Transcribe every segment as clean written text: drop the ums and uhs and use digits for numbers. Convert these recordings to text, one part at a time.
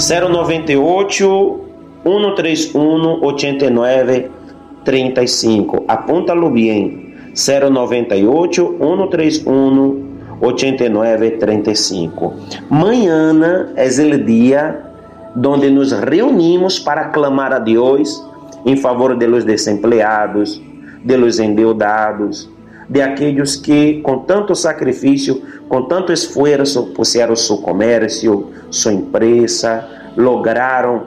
098 131 8935. Apúntalo bem. 098 131 8935. Mañana é o dia onde nos reunimos para clamar a Deus em favor de los desempleados, de los endeudados, de aqueles que com tanto sacrifício, com tanto esforço, puseram seu comércio, sua empresa, lograram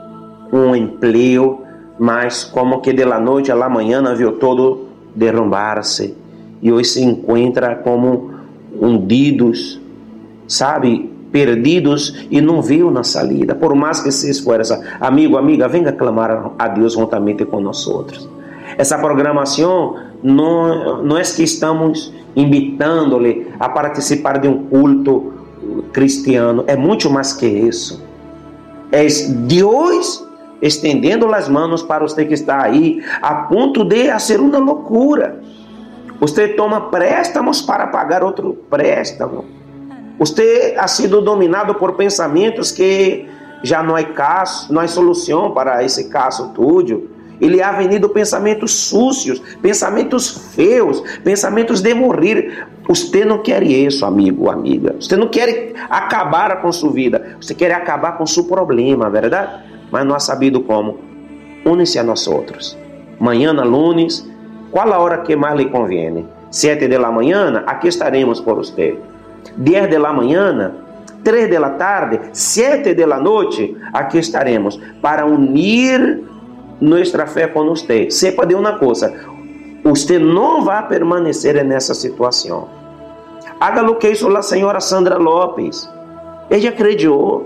um emprego, mas como que de la noite a la mañana viu todo derrumbar-se e hoje se encontra como hundidos, sabe, perdidos e não viu na salida, por mais que se esforça. Amigo, amiga, venga clamar a Deus juntamente com nós outros. Essa programação não é que estamos invitando-lhe a participar de um culto cristiano, é muito mais que isso. É Deus estendendo as mãos para você que está aí, a ponto de fazer uma loucura. Você toma préstamos para pagar outro préstamo. Você ha sido dominado por pensamentos que já não há caso, não há solução para esse caso tuyo. Ele ha venido pensamentos sucios, pensamentos feios, pensamentos de morrer. Você não quer isso, amigo, amiga. Você não quer acabar com sua vida. Você quer acabar com seu problema, verdade? Mas não ha sabido como. Une-se a nós outros. Manhã, lunes, qual a hora que mais lhe conviene? 7 da manhã, aqui estaremos por você. 10 da manhã, 3 da tarde, 7 da noite, aqui estaremos para unir nossa fé com você. Sepa de uma coisa, você não vai permanecer nessa situação. Haga o que hizo a senhora Sandra Lopes. Ela acreditou.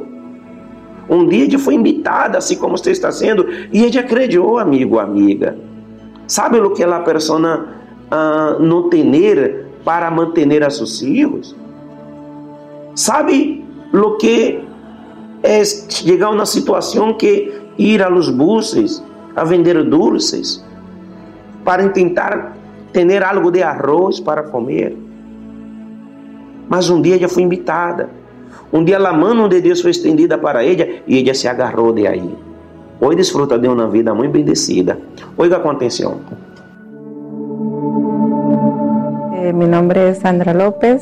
Um dia ela foi invitada, assim como você está sendo, e ela acreditou, amigo, amiga. Sabe o que a pessoa não tem para manter a seus filhos? Sabe o que é chegar a uma situação que ir a los buses a vender dulces para tentar ter algo de arroz para comer? Mas um dia ela foi invitada. Um dia a mão de Deus foi estendida para ela e ela se agarrou de aí. Hoje desfruta de uma vida muito bendecida. Oiga com atenção. Mi nombre es Sandra López.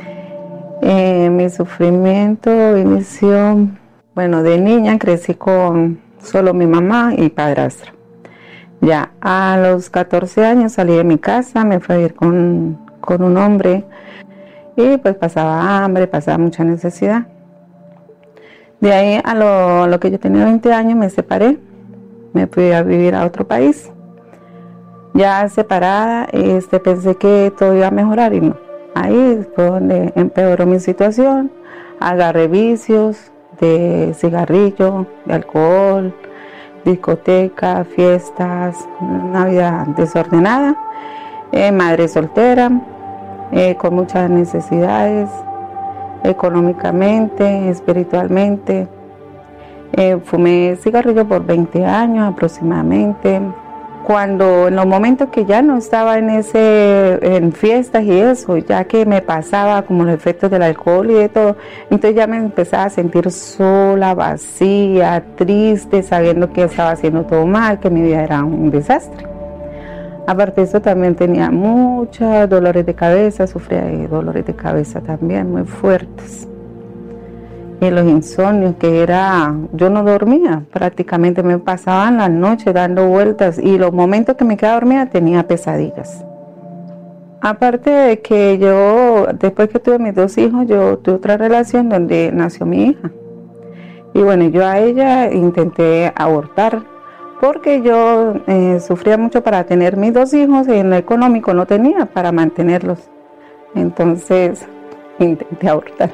Mi sufrimiento inició, de niña crecí con solo mi mamá y padrastro. Ya a los 14 años salí de mi casa, me fui a ir con un hombre y pues pasaba hambre, pasaba mucha necesidad. De ahí a lo que yo tenía 20 años me separé, me fui a vivir a otro país. Ya separada, pensé que todo iba a mejorar y no. Ahí fue donde empeoró mi situación. Agarré vicios de cigarrillo, de alcohol, discoteca, fiestas, una vida desordenada, madre soltera, con muchas necesidades, económicamente, espiritualmente. Fumé cigarrillo por 20 años aproximadamente. Cuando en los momentos que ya no estaba en fiestas y eso, ya que me pasaba como los efectos del alcohol y de todo, entonces ya me empezaba a sentir sola, vacía, triste, sabiendo que estaba haciendo todo mal, que mi vida era un desastre. Aparte de eso también tenía muchos dolores de cabeza, sufría de dolores de cabeza también muy fuertes. Y los insomnios, yo no dormía, prácticamente me pasaban las noches dando vueltas y los momentos que me quedaba dormida tenía pesadillas. Aparte de que yo, después que tuve mis 2 hijos, yo tuve otra relación donde nació mi hija. Y yo a ella intenté abortar, porque yo sufría mucho para tener mis 2 hijos y en lo económico no tenía para mantenerlos. Entonces intenté abortar.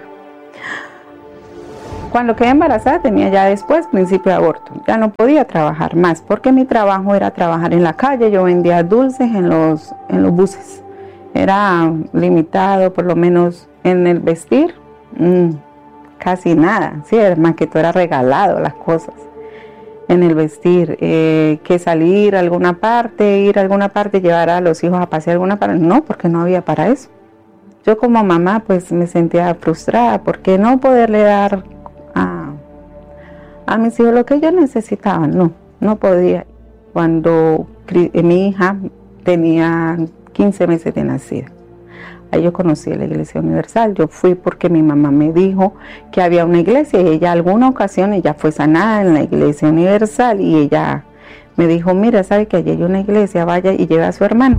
Cuando quedé embarazada tenía ya después principio de aborto. Ya no podía trabajar más porque mi trabajo era trabajar en la calle. Yo vendía dulces en los buses. Era limitado, por lo menos en el vestir, casi nada. Sí, más que todo era regalado las cosas. En el vestir, que salir a alguna parte, llevar a los hijos a pasear a alguna parte. No, porque no había para eso. Yo como mamá pues me sentía frustrada porque no poderle dar a mis hijos lo que ellos necesitaban, no podía. Cuando mi hija tenía 15 meses de nacida, ahí yo conocí la Iglesia Universal. Yo fui porque mi mamá me dijo que había una iglesia y ella alguna ocasión ella fue sanada en la Iglesia Universal y ella me dijo, mira, ¿sabe que allí hay una iglesia? Vaya y lleve a su hermano.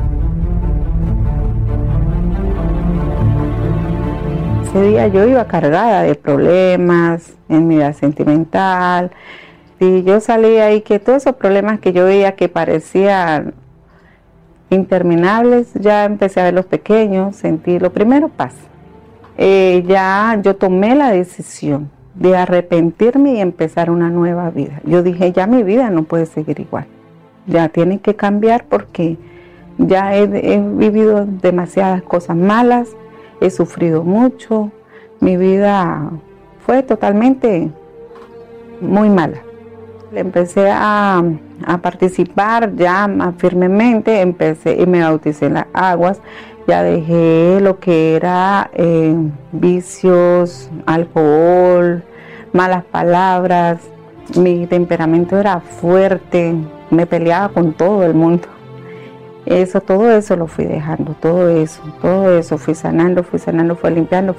Ese día yo iba cargada de problemas en mi vida sentimental y yo salí ahí que todos esos problemas que yo veía que parecían interminables, ya empecé a ver los pequeños, sentí lo primero paz. Ya yo tomé la decisión de arrepentirme y empezar una nueva vida. Yo dije, ya mi vida no puede seguir igual, ya tiene que cambiar porque ya he vivido demasiadas cosas malas, he sufrido mucho, mi vida fue totalmente muy mala. Empecé a participar ya más firmemente, empecé y me bauticé en las aguas, ya dejé lo que era vicios, alcohol, malas palabras, mi temperamento era fuerte, me peleaba con todo el mundo. Todo eso lo fui dejando, todo eso fui sanando, fue limpiando.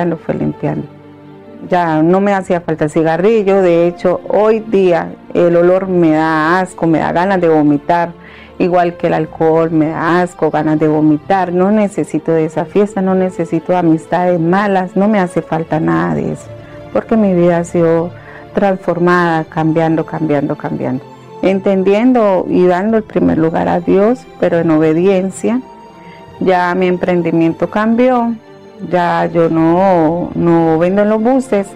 Ya no me hacía falta el cigarrillo, de hecho hoy día el olor me da asco, me da ganas de vomitar, igual que el alcohol me da asco, ganas de vomitar, no necesito de esa fiesta, no necesito amistades malas, no me hace falta nada de eso, porque mi vida ha sido transformada, cambiando, entendiendo y dando el primer lugar a Dios, pero en obediencia. Ya mi emprendimiento cambió. Ya yo no vendo en los buses,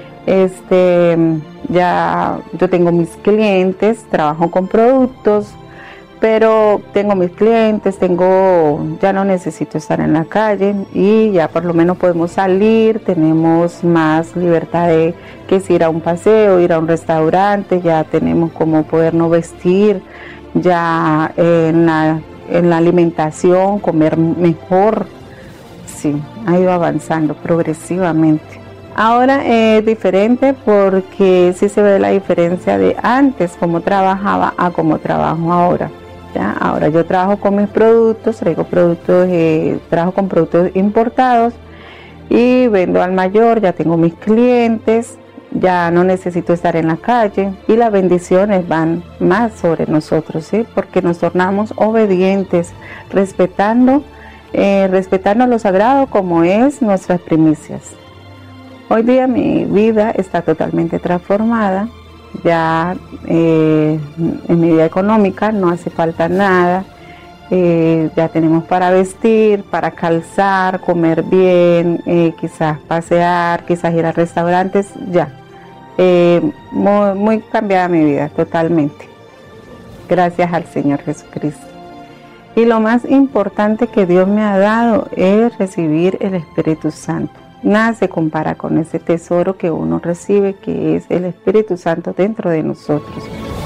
ya yo tengo mis clientes, trabajo con productos, pero tengo mis clientes, ya no necesito estar en la calle y ya por lo menos podemos salir, tenemos más libertad de que es ir a un paseo, ir a un restaurante, ya tenemos como podernos vestir, ya en la alimentación, comer mejor. Sí, ha ido avanzando progresivamente. Ahora es diferente porque sí se ve la diferencia de antes, cómo trabajaba a cómo trabajo ahora. ¿Ya? Ahora yo trabajo con mis productos, trabajo con productos importados y vendo al mayor, ya tengo mis clientes, ya no necesito estar en la calle y las bendiciones van más sobre nosotros, ¿sí? Porque nos tornamos obedientes, respetando lo sagrado como es nuestras primicias. Hoy día mi vida está totalmente transformada, ya en mi vida económica no hace falta nada, ya tenemos para vestir, para calzar, comer bien, quizás pasear, quizás ir a restaurantes, ya. Muy cambiada mi vida totalmente, gracias al Señor Jesucristo. Y lo más importante que Dios me ha dado es recibir el Espíritu Santo. Nada se compara con ese tesoro que uno recibe, que es el Espíritu Santo dentro de nosotros.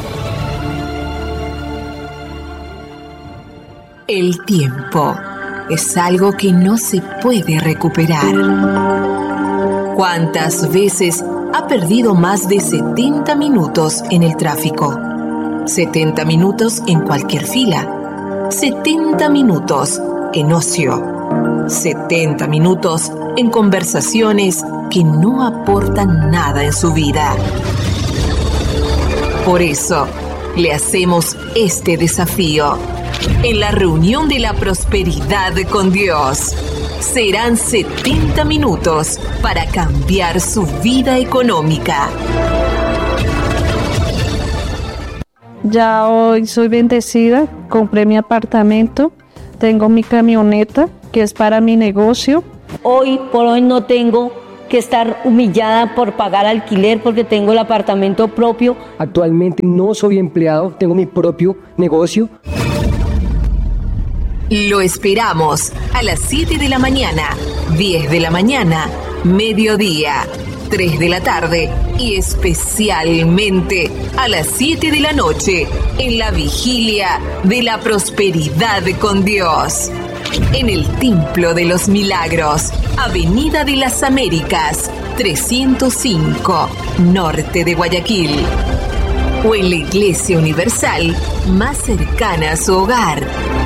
El tiempo es algo que no se puede recuperar. ¿Cuántas veces ha perdido más de 70 minutos en el tráfico? 70 minutos en cualquier fila. 70 minutos en ocio, 70 minutos en conversaciones que no aportan nada en su vida. Por eso, le hacemos este desafío. En la reunión de la prosperidad con Dios, serán 70 minutos para cambiar su vida económica. Ya hoy soy bendecida, compré mi apartamento, tengo mi camioneta que es para mi negocio. Hoy por hoy no tengo que estar humillada por pagar alquiler porque tengo el apartamento propio. Actualmente no soy empleado, tengo mi propio negocio. Lo esperamos a las 7 de la mañana, 10 de la mañana, mediodía, 3 de la tarde y especialmente a las 7 de la noche en la vigilia de la prosperidad con Dios. En el Templo de los Milagros, Avenida de las Américas, 305, norte de Guayaquil. O en la Iglesia Universal más cercana a su hogar.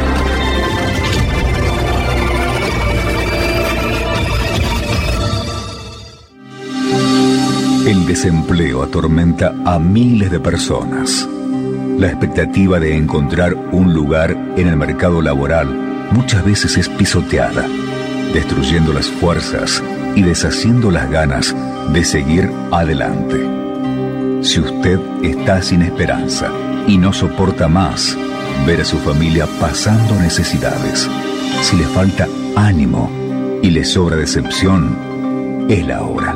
El desempleo atormenta a miles de personas. La expectativa de encontrar un lugar en el mercado laboral muchas veces es pisoteada, destruyendo las fuerzas y deshaciendo las ganas de seguir adelante. Si usted está sin esperanza y no soporta más ver a su familia pasando necesidades, si le falta ánimo y le sobra decepción, es la hora.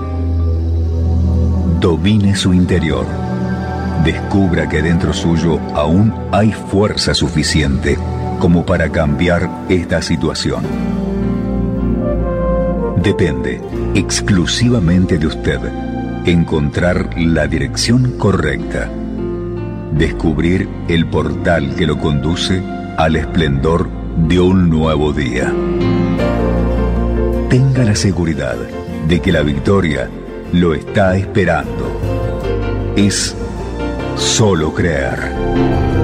Domine su interior. Descubra que dentro suyo aún hay fuerza suficiente como para cambiar esta situación. Depende exclusivamente de usted encontrar la dirección correcta, descubrir el portal que lo conduce al esplendor de un nuevo día. Tenga la seguridad de que la victoria lo está esperando. Es solo creer.